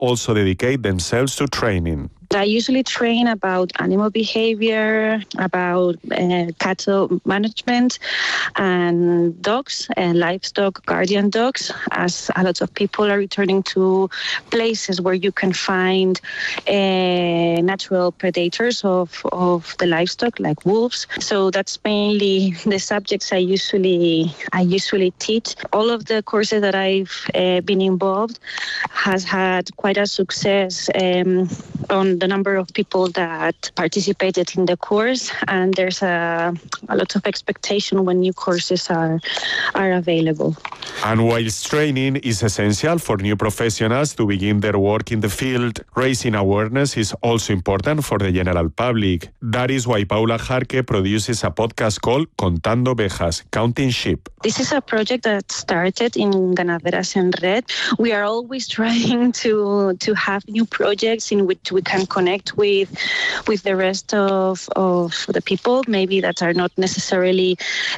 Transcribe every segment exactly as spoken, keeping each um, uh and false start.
also dedicate themselves to training. I usually train about animal behavior, about uh, cattle management and dogs and livestock guardian dogs, as a lot of people are returning to places where you can find uh, natural predators of, of the livestock, like wolves. So that's mainly the subjects I usually I usually teach. All of the courses that I've uh, been involved has had quite a success um, on the number of people that participated in the course, and there's a, a lot of expectation when new courses are are available. And whilst training is essential for new professionals to begin their work in the field, raising awareness is also important for the general public. That is why Paula Jarque produces a podcast called Contando Ovejas, Counting Sheep. This is a project that started in Ganaderas en Red. We are always trying to to have new projects in which we can connect with with the rest of, of the people, maybe that are not necessarily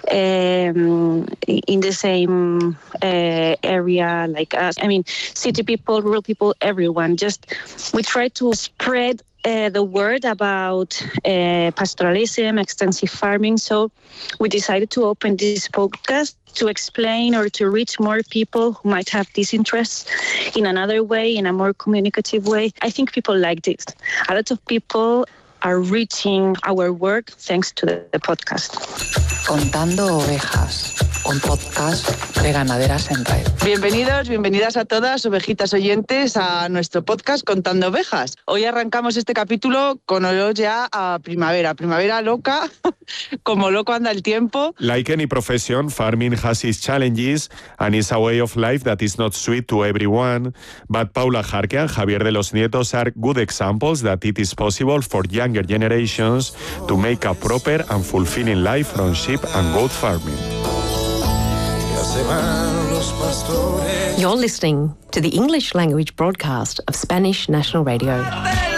um, in the same uh, area like us. I mean, city people, rural people, everyone. Just we try to spread Uh, the word about uh, pastoralism, extensive farming. So we decided to open this podcast to explain or to reach more people who might have these interests in another way, in a more communicative way. I think people like this. A lot of people are reaching our work thanks to the, the podcast. Contando Ovejas, un podcast de Ganaderas en Red. Bienvenidos, bienvenidas a todas, ovejitas oyentes, a nuestro podcast Contando Ovejas. Hoy arrancamos este capítulo con olor ya a primavera, primavera loca, como loco anda el tiempo. Like any profession, farming has its challenges and is a way of life that is not sweet to everyone, but Paula Jarque and Javier de los Nietos are good examples that it is possible for younger generations to make a proper and fulfilling life from sheep and goat farming. You're listening to the English language broadcast of Spanish National Radio.